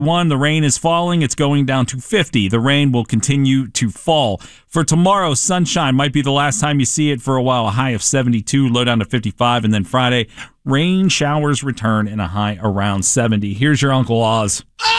51. The rain is falling. It's going down to 50. The rain will continue to fall. For tomorrow, sunshine might be the last time you see it for a while. A high of 72, low down to 55. And then Friday, rain showers return and a high around 70. Here's your Uncle Oz.